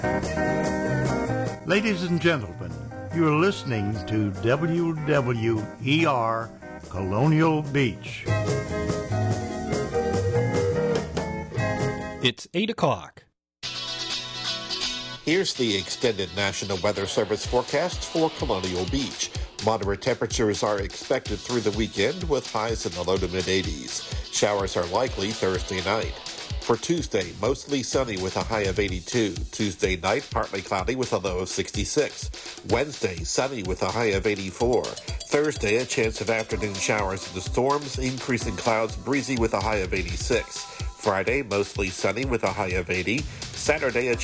Ladies and gentlemen, you're listening to WWER Colonial Beach. It's 8 o'clock. Here's the extended National Weather Service forecast for Colonial Beach. Moderate temperatures are expected through the weekend with highs in the low to mid-80s. Showers are likely Thursday night. For Tuesday, mostly sunny with a high of 82. Tuesday night, partly cloudy with a low of 66. Wednesday, sunny with a high of 84. Thursday, a chance of afternoon showers into storms, increasing clouds, breezy with a high of 86. Friday, mostly sunny with a high of 80. Saturday, a